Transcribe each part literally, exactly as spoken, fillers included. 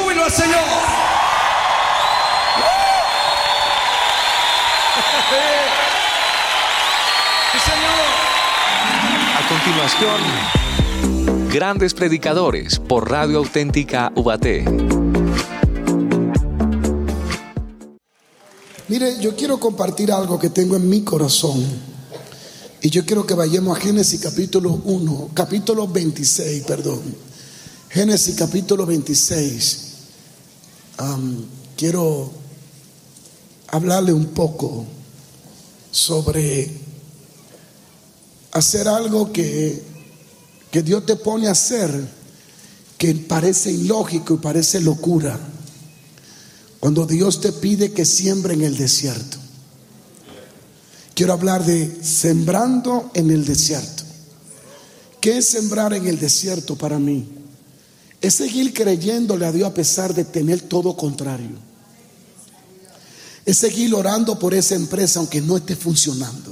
júbilo al Señor. Sí, Señor. A continuación, Grandes Predicadores por Radio Auténtica Ubaté. Mire, yo quiero compartir algo que tengo en mi corazón. Y yo quiero que vayamos a Génesis capítulo uno, capítulo veintiséis, perdón. Génesis capítulo veintiséis. Um, quiero hablarle un poco sobre hacer algo que, que Dios te pone a hacer, que parece ilógico y parece locura. Cuando Dios te pide que siembre en el desierto. Quiero hablar de sembrando en el desierto. ¿Qué es sembrar en el desierto para mí? Es seguir creyéndole a Dios a pesar de tener todo contrario. Es seguir orando por esa empresa aunque no esté funcionando.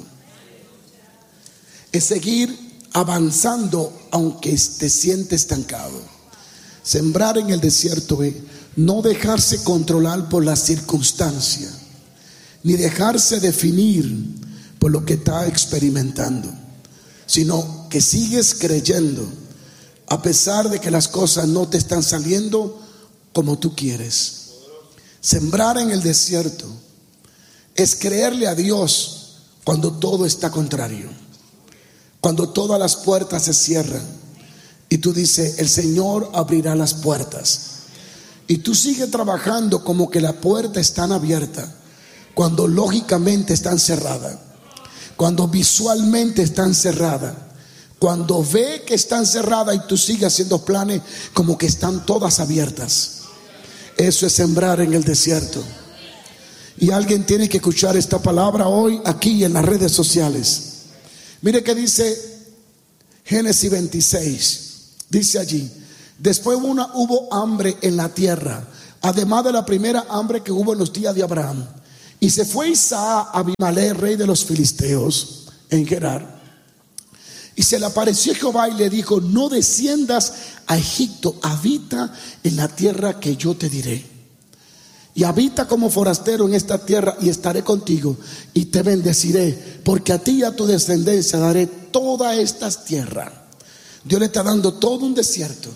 Es seguir avanzando aunque te sientes estancado. Sembrar en el desierto es no dejarse controlar por las circunstancias, ni dejarse definir por lo que está experimentando, sino que sigues creyendo a pesar de que las cosas no te están saliendo como tú quieres. Sembrar en el desierto es creerle a Dios cuando todo está contrario, cuando todas las puertas se cierran y tú dices: el Señor abrirá las puertas. Y tú sigues trabajando como que las puertas están abiertas cuando lógicamente están cerradas, cuando visualmente están cerradas, cuando ve que están cerradas y tú sigues haciendo planes como que están todas abiertas. Eso es sembrar en el desierto. Y alguien tiene que escuchar esta palabra hoy aquí en las redes sociales. Mire que dice Génesis veintiséis. Dice allí: después una, hubo hambre en la tierra, además de la primera hambre que hubo en los días de Abraham. Y se fue Isaac a Abimelech, rey de los filisteos, en Gerar. Y se le apareció Jehová y le dijo: no desciendas a Egipto, habita en la tierra que yo te diré. Y habita como forastero en esta tierra, y estaré contigo y te bendeciré, porque a ti y a tu descendencia daré todas estas tierras. Dios le está dando todo un desierto.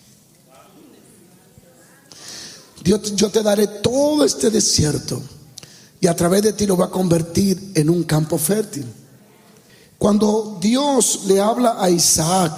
Dios, yo te daré todo este desierto y a través de ti lo va a convertir en un campo fértil. Cuando Dios le habla a Isaac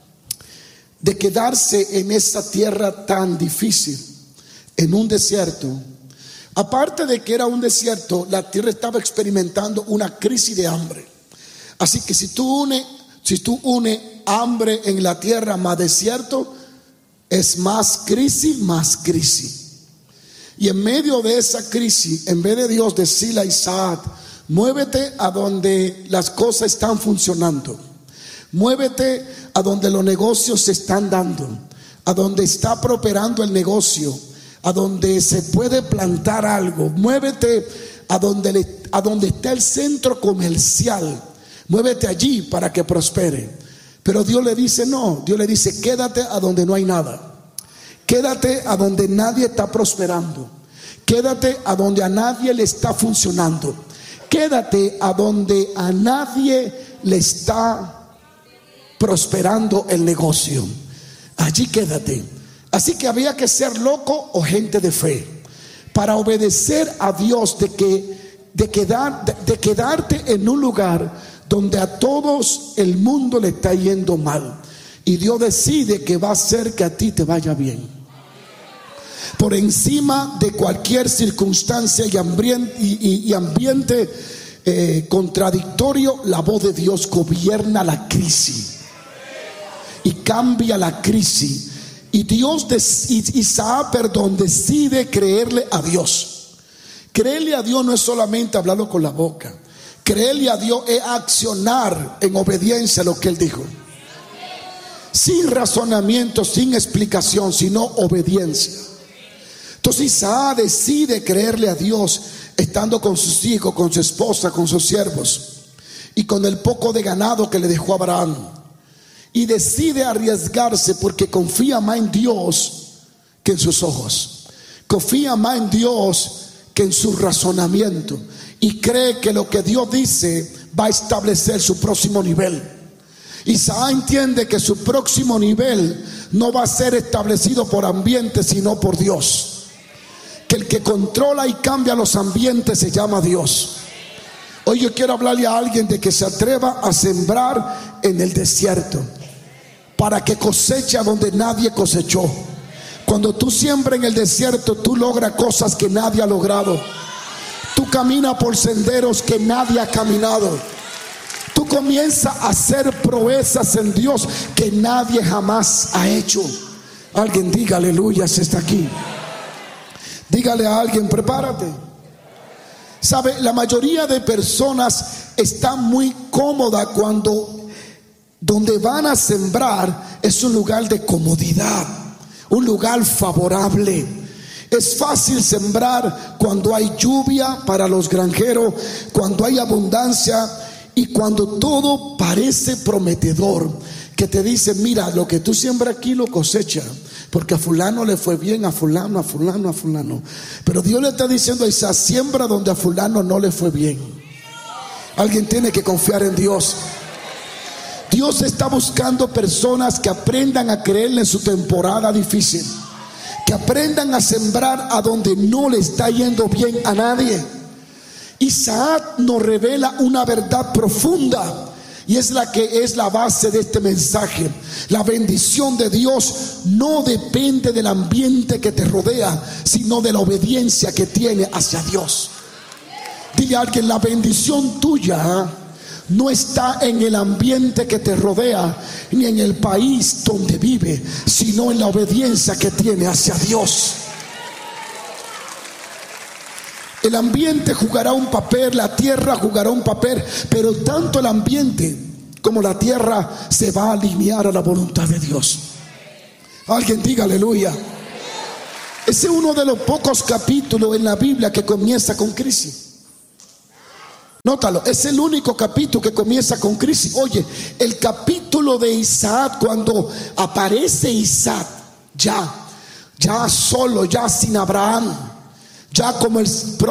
de quedarse en esa tierra tan difícil, en un desierto, aparte de que era un desierto, la tierra estaba experimentando una crisis de hambre. Así que si tú unes, si tú unes hambre en la tierra más desierto, es más crisis, más crisis. Y en medio de esa crisis, en vez de Dios decirle a Isaac: muévete a donde las cosas están funcionando, muévete a donde los negocios se están dando, a donde está prosperando el negocio, a donde se puede plantar algo, muévete a donde, le, a donde está el centro comercial, muévete allí para que prospere. Pero Dios le dice no, Dios le dice: quédate a donde no hay nada. Quédate a donde nadie está prosperando. Quédate a donde a nadie le está funcionando. Quédate a donde a nadie le está prosperando el negocio. Allí quédate. Así que había que ser loco o gente de fe para obedecer a Dios de que de, quedar, de, de quedarte en un lugar donde a todos el mundo le está yendo mal. Y Dios decide que va a hacer que a ti te vaya bien. Por encima de cualquier circunstancia y ambiente, y, y, y ambiente eh, contradictorio, la voz de Dios gobierna la crisis y cambia la crisis. Y Dios, Isaac, perdón, decide creerle a Dios. Creerle a Dios no es solamente hablarlo con la boca. Creerle a Dios es accionar en obediencia a lo que Él dijo. Sin razonamiento, sin explicación, sino obediencia. Entonces Isaac decide creerle a Dios, estando con sus hijos, con su esposa, con sus siervos y con el poco de ganado que le dejó Abraham. Y decide arriesgarse porque confía más en Dios que en sus ojos. Confía más en Dios que en su razonamiento. Y cree que lo que Dios dice va a establecer su próximo nivel. Isaac entiende que su próximo nivel no va a ser establecido por ambiente, sino por Dios. Que el que controla y cambia los ambientes se llama Dios. Hoy yo quiero hablarle a alguien de que se atreva a sembrar en el desierto, para que coseche a donde nadie cosechó. Cuando tú siembras en el desierto, tú logras cosas que nadie ha logrado. Tú caminas por senderos que nadie ha caminado. Tú comienzas a hacer proezas en Dios que nadie jamás ha hecho. Alguien diga aleluya si está aquí. Dígale a alguien, prepárate. Sabe, la mayoría de personas están muy cómodas cuando donde van a sembrar es un lugar de comodidad, un lugar favorable. Es fácil sembrar cuando hay lluvia para los granjeros, cuando hay abundancia y cuando todo parece prometedor. Que te dice, mira, lo que tú siembras aquí lo cosecha, porque a fulano le fue bien, a fulano, a fulano, a fulano. Pero Dios le está diciendo a Isaac, siembra donde a fulano no le fue bien. Alguien tiene que confiar en Dios. Dios está buscando personas que aprendan a creerle en su temporada difícil, que aprendan a sembrar a donde no le está yendo bien a nadie. Isaac nos revela una verdad profunda, y es la que es la base de este mensaje. La bendición de Dios no depende del ambiente que te rodea, sino de la obediencia que tiene hacia Dios. Dile a alguien, la bendición tuya no está en el ambiente que te rodea, ni en el país donde vive, sino en la obediencia que tiene hacia Dios. El ambiente jugará un papel, la tierra jugará un papel, pero tanto el ambiente como la tierra se va a alinear a la voluntad de Dios. Alguien diga aleluya. Ese es uno de los pocos capítulos en la Biblia que comienza con crisis. Nótalo, es el único capítulo que comienza con crisis. Oye, el capítulo de Isaac, cuando aparece Isaac, ya, ya solo, ya sin Abraham, ya como el